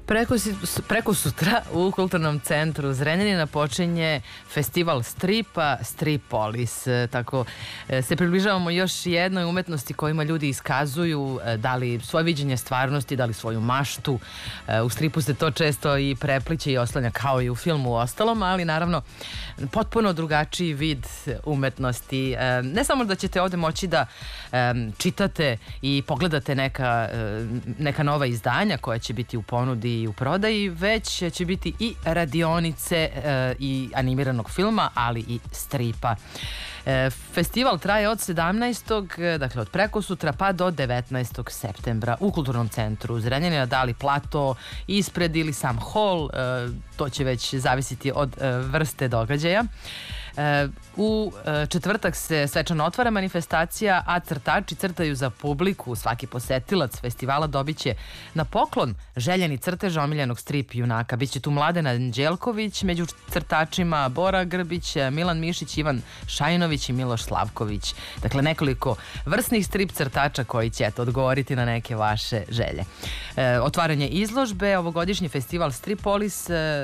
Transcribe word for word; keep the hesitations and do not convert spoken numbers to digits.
Preko, preko sutra u Kulturnom centru Zrenjanina počinje festival stripa Stripolis. Tako se približavamo još jednoj umetnosti kojima ljudi iskazuju da li svoje viđenje stvarnosti, da li svoju maštu. U stripu se to često i prepliće i oslanja kao i u filmu u ostalom, ali naravno potpuno drugačiji vid umetnosti. Ne samo da ćete ovde moći da čitate i pogledate neka, neka nova izdanja koja će biti u ponudi i u prodaji, već će biti i radionice e, i animiranog filma, ali i stripa. E, festival traje od sedamnaestog dakle od prekosutra pa do devetnaestog septembra u Kulturnom centru Zrenjanina. Da li plato ispred ili sam hol, e, to će već zavisiti od e, vrste događaja. E, u e, četvrtak se svečano otvara manifestacija, a crtači crtaju za publiku. Svaki posetilac festivala dobit će na poklon željeni crtež omiljenog strip junaka. Biće tu Mladena Anđelković, među crtačima Bora Grbić, Milan Mišić, Ivan Šajnović i Miloš Slavković. Dakle, nekoliko vrsnih strip crtača koji će eto, odgovoriti na neke vaše želje. E, otvaranje izložbe, ovogodišnji festival Stripolis